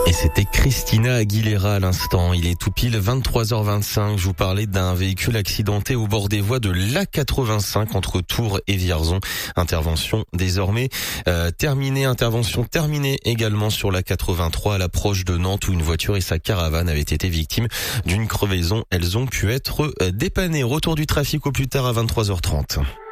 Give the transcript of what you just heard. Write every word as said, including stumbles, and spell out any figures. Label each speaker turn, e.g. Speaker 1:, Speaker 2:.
Speaker 1: Et c'était Christina Aguilera à l'instant. Il est tout pile vingt-trois heures vingt-cinq. Je vous parlais d'un véhicule accidenté au bord des voies de l'A quatre-vingt-cinq entre Tours et Vierzon. Intervention désormais euh, terminée. Intervention terminée également sur l'A quatre-vingt-trois à l'approche de Nantes où une voiture et sa caravane avaient été victimes d'une crevaison. Elles ont pu être dépannées. Retour du trafic au plus tard à vingt-trois heures trente.